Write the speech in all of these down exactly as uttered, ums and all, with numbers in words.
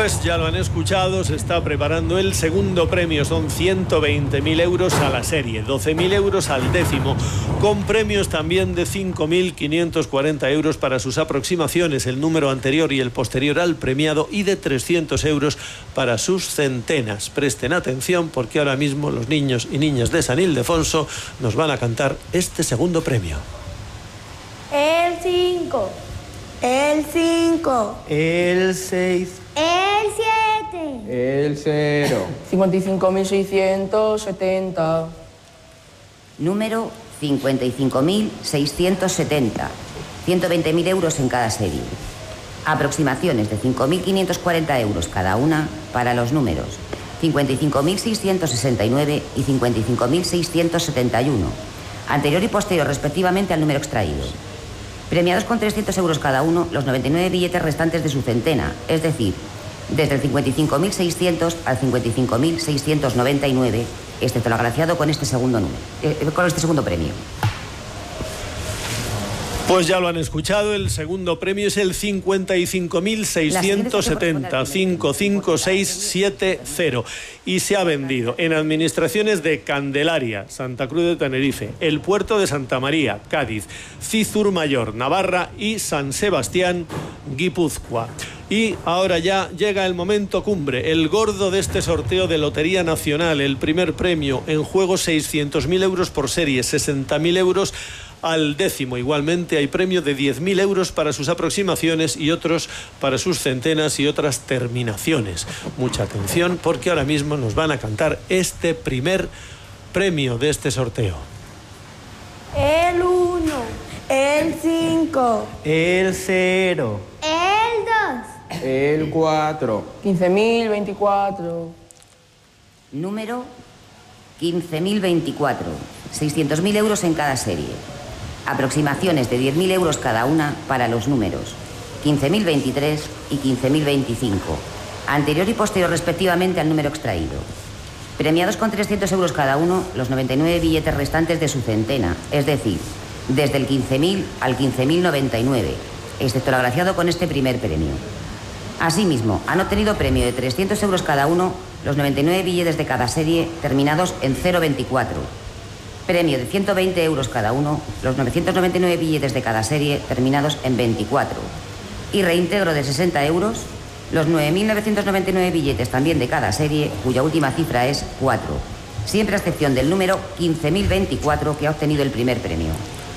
Pues ya lo han escuchado, se está preparando el segundo premio, son ciento veinte mil euros a la serie, doce mil euros al décimo, con premios también de cinco mil quinientos cuarenta euros para sus aproximaciones, el número anterior y el posterior al premiado, y de trescientos euros para sus centenas. Presten atención porque ahora mismo los niños y niñas de San Ildefonso nos van a cantar este segundo premio. El cinco. El cinco. El seis. El siete. El cero. cincuenta y cinco mil seiscientos setenta. Número cincuenta y cinco mil seiscientos setenta. ciento veinte mil euros en cada serie. Aproximaciones de cinco mil quinientos cuarenta euros cada una para los números cincuenta y cinco mil seiscientos sesenta y nueve y cincuenta y cinco mil seiscientos setenta y uno, anterior y posterior respectivamente al número extraído. Premiados con trescientos euros cada uno los noventa y nueve billetes restantes de su centena, es decir, desde el cincuenta y cinco mil seiscientos al cincuenta y cinco mil seiscientos noventa y nueve, excepto el agraciado con este segundo número, eh, con este segundo premio. Pues ya lo han escuchado, el segundo premio es el cincuenta y cinco mil seiscientos setenta, cinco cinco seis siete cero, y se ha vendido en administraciones de Candelaria, Santa Cruz de Tenerife, el Puerto de Santa María, Cádiz, Cizur Mayor, Navarra, y San Sebastián, Guipúzcoa. Y ahora ya llega el momento cumbre, el gordo de este sorteo de Lotería Nacional, el primer premio, en juego seiscientos mil euros por serie, sesenta mil euros al décimo. Igualmente hay premio de diez mil euros para sus aproximaciones y otros para sus centenas y otras terminaciones. Mucha atención porque ahora mismo nos van a cantar este primer premio de este sorteo. El uno. El cinco. El cero. El dos. El cuatro. quince mil veinticuatro. Número quince mil veinticuatro. seiscientos mil euros en cada serie. Aproximaciones de diez mil euros cada una para los números quince mil veintitrés y quince mil veinticinco, anterior y posterior respectivamente al número extraído. Premiados con trescientos euros cada uno los noventa y nueve billetes restantes de su centena, es decir, desde el quince mil al quince mil noventa y nueve, excepto el agraciado con este primer premio. Asimismo, han obtenido premio de trescientos euros cada uno los noventa y nueve billetes de cada serie terminados en cero veinticuatro. Premio de ciento veinte euros cada uno los novecientos noventa y nueve billetes de cada serie terminados en veinticuatro. Y reintegro de sesenta euros los nueve mil novecientos noventa y nueve billetes también de cada serie, cuya última cifra es cuatro. Siempre a excepción del número quince mil veinticuatro que ha obtenido el primer premio.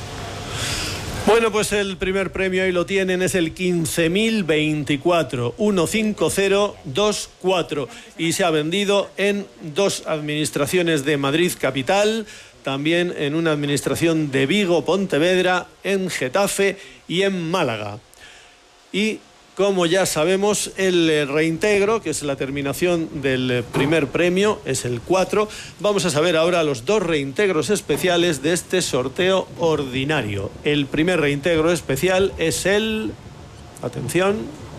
Bueno, pues el primer premio ahí lo tienen, es el quince mil veinticuatro, uno cinco cero dos cuatro, y se ha vendido en dos administraciones de Madrid capital, también en una administración de Vigo, Pontevedra, en Getafe y en Málaga. Y como ya sabemos, el reintegro, que es la terminación del primer premio, es el cuatro. Vamos a saber ahora los dos reintegros especiales de este sorteo ordinario. El primer reintegro especial es el... Atención.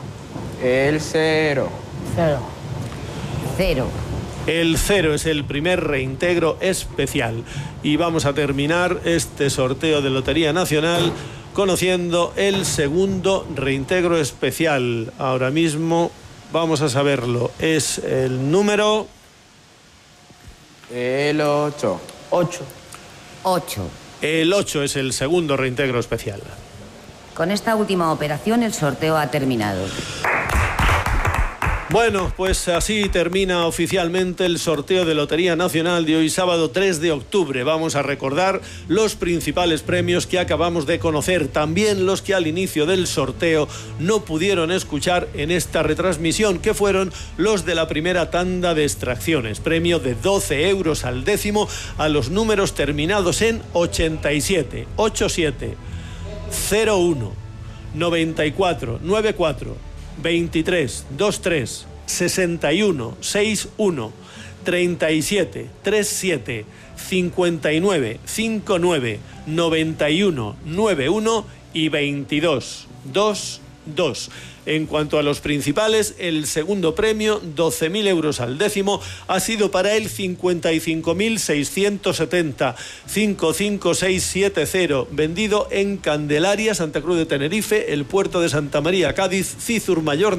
El cero. Cero. Cero. El cero es el primer reintegro especial. Y vamos a terminar este sorteo de Lotería Nacional conociendo el segundo reintegro especial. Ahora mismo vamos a saberlo. Es el número... El ocho. Ocho. Ocho. El ocho es el segundo reintegro especial. Con esta última operación el sorteo ha terminado. Bueno, pues así termina oficialmente el sorteo de Lotería Nacional de hoy, sábado tres de octubre. Vamos a recordar los principales premios que acabamos de conocer, también los que al inicio del sorteo no pudieron escuchar en esta retransmisión, que fueron los de la primera tanda de extracciones. Premio de doce euros al décimo a los números terminados en ochenta y siete, ochenta y siete, cero uno, noventa y cuatro, noventa y cuatro, veintitrés, veintitrés, sesenta y uno, sesenta y uno, treinta y siete, treinta y siete, cincuenta y nueve, cincuenta y nueve, noventa y uno, noventa y uno y veintidós, veintidós. En cuanto a los principales, el segundo premio, doce mil euros al décimo, ha sido para el cincuenta y cinco mil seiscientos setenta, cinco cinco seis siete cero, vendido en Candelaria, Santa Cruz de Tenerife, el Puerto de Santa María, Cádiz, Cizur Mayor,